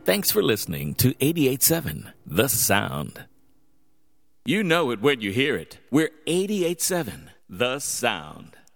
Thanks for listening to 88.7 The Sound. You know it when you hear it. We're 88.7 The Sound.